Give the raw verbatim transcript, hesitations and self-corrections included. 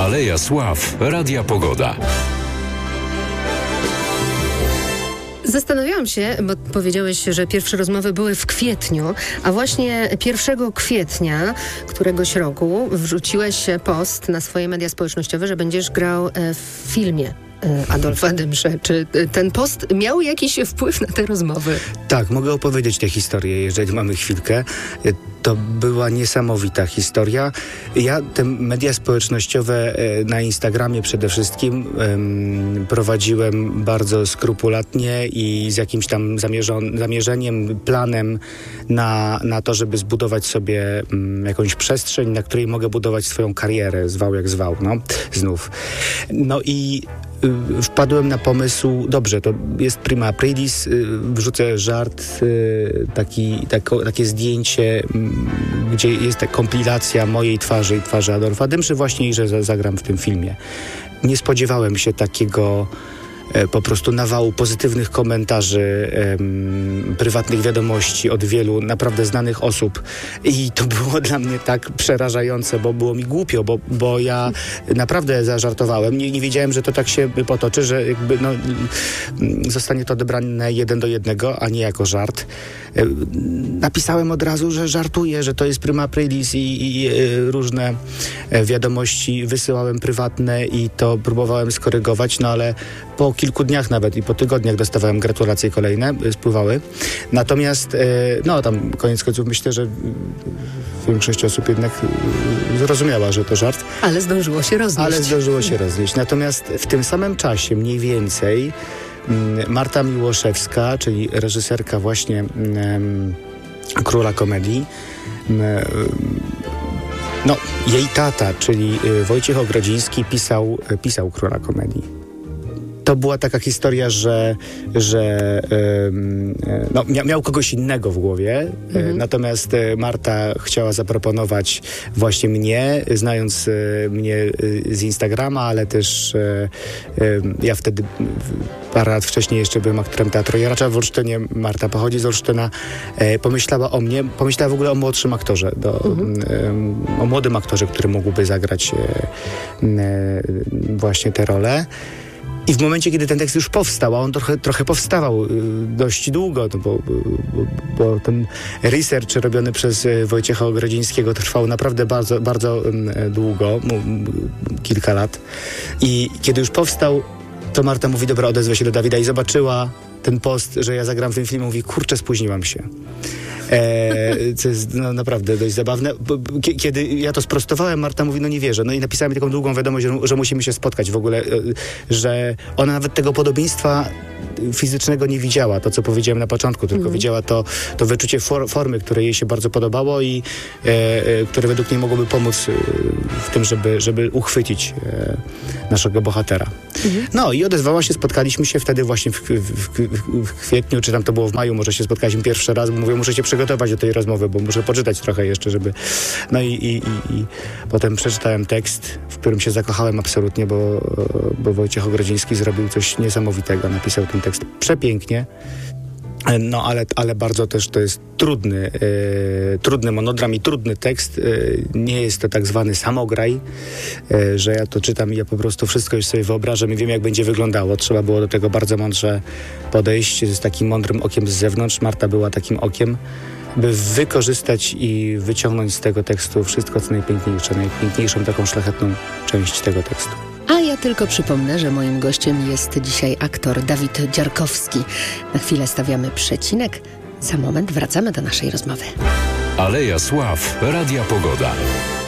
Aleja Sław, Radia Pogoda. Zastanawiałam się, bo powiedziałeś, że pierwsze rozmowy były w kwietniu, a właśnie pierwszego kwietnia któregoś roku wrzuciłeś post na swoje media społecznościowe, że będziesz grał w filmie Adolfa Dymszy. Czy ten post miał jakiś wpływ na te rozmowy? Tak, mogę opowiedzieć tę historię, jeżeli mamy chwilkę. To była niesamowita historia. Ja te media społecznościowe na Instagramie przede wszystkim um, prowadziłem bardzo skrupulatnie i z jakimś tam zamierzon- zamierzeniem, planem na, na to, żeby zbudować sobie um, jakąś przestrzeń, na której mogę budować swoją karierę, zwał jak zwał, no, znów. No i y, wpadłem na pomysł, dobrze, to jest prima aprilis, y, wrzucę żart, y, taki, tako, takie zdjęcie, gdzie jest ta kompilacja mojej twarzy i twarzy Adolfa Dymszy, właśnie i że zagram w tym filmie. Nie spodziewałem się takiego e, po prostu nawału pozytywnych komentarzy, em, prywatnych wiadomości od wielu naprawdę znanych osób i to było dla mnie tak przerażające, bo było mi głupio, bo, bo ja naprawdę zażartowałem. Nie, nie wiedziałem, że to tak się potoczy, że jakby no, zostanie to odebrane jeden do jednego, a nie jako żart. Napisałem od razu, że żartuję, że to jest prima aprilis i, i, i różne wiadomości wysyłałem prywatne i to próbowałem skorygować, no ale po kilku dniach nawet i po tygodniach dostawałem gratulacje kolejne, spływały. Natomiast, no tam koniec końców myślę, że większość osób jednak zrozumiała, że to żart. Ale zdążyło się roznieść. Ale zdążyło się roznieść. Natomiast w tym samym czasie mniej więcej Marta Miłoszewska, czyli reżyserka właśnie um, Króla Komedii, um, no jej tata, czyli Wojciech Ogrodziński pisał, pisał Króla Komedii. To była taka historia, że, że um, no, mia- miał kogoś innego w głowie, mhm. natomiast Marta chciała zaproponować właśnie mnie, znając mnie z Instagrama, ale też um, ja wtedy parę lat wcześniej jeszcze byłem aktorem Teatru Jaracza w Olsztynie. Marta pochodzi z Olsztyna. E, pomyślała o mnie, pomyślała w ogóle o młodszym aktorze, do, mhm. e, o młodym aktorze, który mógłby zagrać e, e, właśnie tę rolę. I w momencie, kiedy ten tekst już powstał, a on trochę, trochę powstawał y, dość długo, no bo, bo, bo ten research robiony przez Wojciecha Ogrodzińskiego trwał naprawdę bardzo, bardzo y, długo, m, kilka lat. I kiedy już powstał, to Marta mówi, dobra, odezwę się do Dawida i zobaczyła ten post, że ja zagram w tym filmie, mówi, kurczę, spóźniłam się. E, co jest no, naprawdę dość zabawne. Kiedy ja to sprostowałem, Marta mówi, no nie wierzę. No i napisała mi taką długą wiadomość, że, że musimy się spotkać w ogóle, że ona nawet tego podobieństwa fizycznego nie widziała, to co powiedziałem na początku, tylko mm. widziała to, to wyczucie for, formy, które jej się bardzo podobało i e, e, które według niej mogłoby pomóc e, w tym, żeby, żeby uchwycić e, naszego bohatera. Mm. No i odezwała się, spotkaliśmy się wtedy właśnie w, w, w, w kwietniu, czy tam to było w maju, może się spotkaliśmy pierwszy raz, bo mówię, muszę się przygotować do tej rozmowy, bo muszę poczytać trochę jeszcze, żeby... No i, i, i, i potem przeczytałem tekst, w którym się zakochałem absolutnie, bo, bo Wojciech Ogrodziński zrobił coś niesamowitego, napisał ten tekst przepięknie, no ale, ale bardzo też to jest trudny, e, trudny monodram i trudny tekst. E, nie jest to tak zwany samograj, e, że ja to czytam i ja po prostu wszystko już sobie wyobrażam i wiem, jak będzie wyglądało. Trzeba było do tego bardzo mądrze podejść, z takim mądrym okiem z zewnątrz. Marta była takim okiem, by wykorzystać i wyciągnąć z tego tekstu wszystko, co najpiękniejsze, najpiękniejszą taką szlachetną część tego tekstu. A ja tylko przypomnę, że moim gościem jest dzisiaj aktor Dawid Dziarkowski. Na chwilę stawiamy przecinek. Za moment wracamy do naszej rozmowy. Aleja Sław, Radia Pogoda.